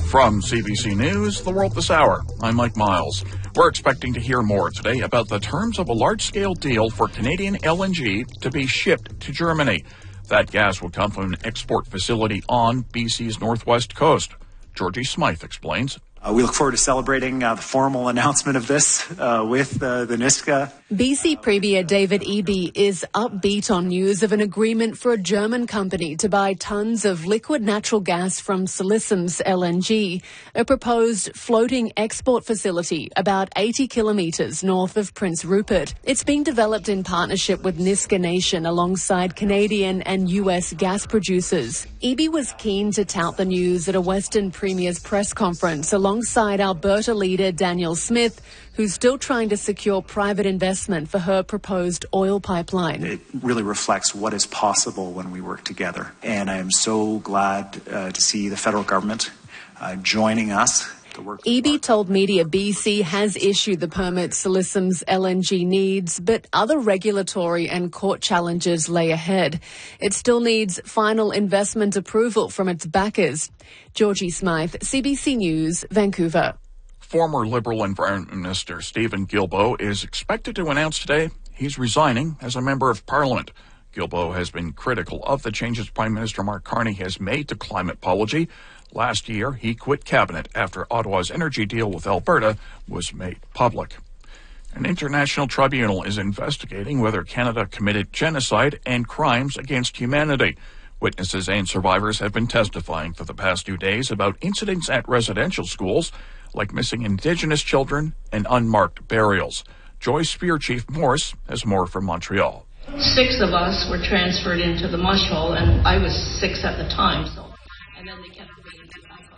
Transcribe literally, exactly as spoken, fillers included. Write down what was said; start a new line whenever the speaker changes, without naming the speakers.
From C B C News, The World This Hour, I'm Mike Miles. We're expecting to hear more today about the terms of a large-scale deal for Canadian L N G to be shipped to Germany. That gas will come from an export facility on B C's northwest coast. Georgie Smythe explains.
Uh, we look forward to celebrating uh, the formal announcement of this uh, with uh, the Nisga'a.
B C Premier David Eby is upbeat on news of an agreement for a German company to buy tons of liquid natural gas from Silicim's L N G, a proposed floating export facility about eighty kilometres north of Prince Rupert. It's being developed in partnership with Nisga'a Nation alongside Canadian and U S gas producers. Eby was keen to tout the news at a Western Premier's press conference alongside Alberta leader Danielle Smith, who's still trying to secure private investment for her proposed oil pipeline.
It really reflects what is possible when we work together. And I am so glad uh, to see the federal government uh, joining us.
Eby told Media B C has issued the permit Silicim's L N G needs, but other regulatory and court challenges lay ahead. It still needs final investment approval from its backers. Georgie Smythe, C B C News, Vancouver.
Former Liberal Environment Minister Stephen Guilbeault is expected to announce today he's resigning as a Member of Parliament. Guilbeault has been critical of the changes Prime Minister Mark Carney has made to climate policy. Last year, he quit cabinet after Ottawa's energy deal with Alberta was made public. An international tribunal is investigating whether Canada committed genocide and crimes against humanity. Witnesses and survivors have been testifying for the past two days about incidents at residential schools, like missing Indigenous children and unmarked burials. Joyce Spear Chief Morse has more from Montreal.
Six of us were transferred into the mush hole, and I was six at the time, so and then they kept